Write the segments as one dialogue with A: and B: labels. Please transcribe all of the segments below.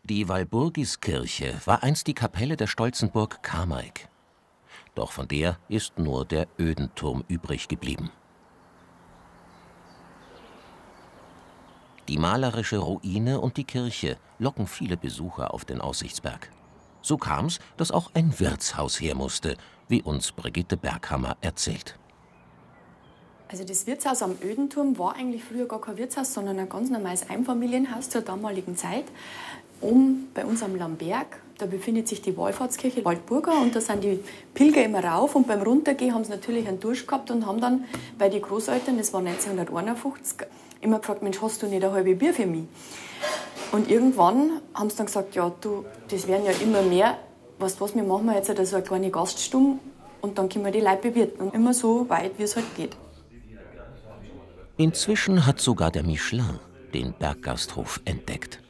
A: Die Walburgiskirche war einst die Kapelle der stolzen Burg Kamerik. Doch von der ist nur der Ödenturm übrig geblieben. Die malerische Ruine und die Kirche locken viele Besucher auf den Aussichtsberg. So kam's, dass auch ein Wirtshaus her musste, wie uns Brigitte Berghammer erzählt.
B: Also das Wirtshaus am Ödenturm war eigentlich früher gar kein Wirtshaus, sondern ein ganz normales Einfamilienhaus zur damaligen Zeit. Oben bei uns am Lamberg, da befindet sich die Wallfahrtskirche Waldburger und da sind die Pilger immer rauf und beim Runtergehen haben sie natürlich einen Durst gehabt und haben dann bei den Großeltern, das war 1951, immer gefragt, Mensch, hast du nicht ein halbes Bier für mich? Und irgendwann haben sie dann gesagt, ja du, das werden ja immer mehr, weißt du was, wir machen jetzt so eine kleine Gaststube und dann können wir die Leute bewirten und immer so weit, wie es halt geht.
A: Inzwischen hat sogar der Michelin den Berggasthof entdeckt.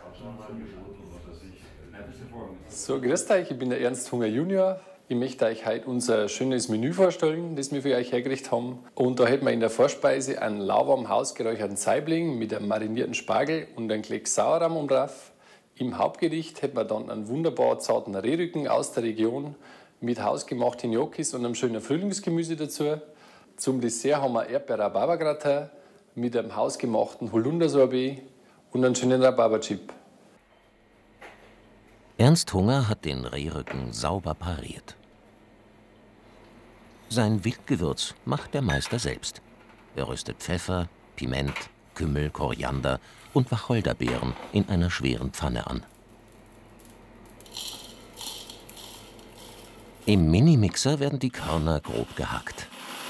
C: So, grüßt euch, ich bin der Ernst Hunger Junior. Ich möchte euch heute unser schönes Menü vorstellen, das wir für euch hergerichtet haben. Und da hätten wir in der Vorspeise einen lauwarm hausgeräucherten Saibling mit einem marinierten Spargel und einem Klecks Sauerrahm um drauf. Im Hauptgericht hätten wir dann einen wunderbar zarten Rehrücken aus der Region mit hausgemachten Gnocchis und einem schönen Frühlingsgemüse dazu. Zum Dessert haben wir Erdbeer-Rhabarber-Gratin mit einem hausgemachten Holundersorbet und einen schönen Rhabarberchip.
A: Ernst Hunger hat den Rehrücken sauber pariert. Sein Wildgewürz macht der Meister selbst. Er röstet Pfeffer, Piment, Kümmel, Koriander und Wacholderbeeren in einer schweren Pfanne an. Im Minimixer werden die Körner grob gehackt.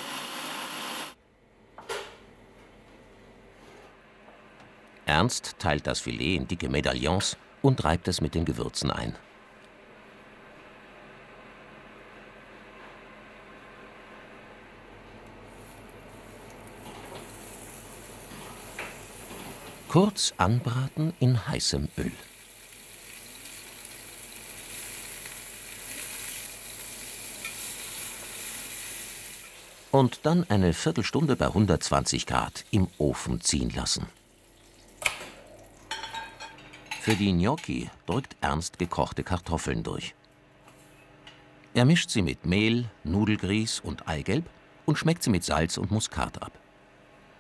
A: Ernst teilt das Filet in dicke Medaillons und reibt es mit den Gewürzen ein. Kurz anbraten in heißem Öl. Und dann eine Viertelstunde bei 120 Grad im Ofen ziehen lassen. Für die Gnocchi drückt Ernst gekochte Kartoffeln durch. Er mischt sie mit Mehl, Nudelgrieß und Eigelb und schmeckt sie mit Salz und Muskat ab.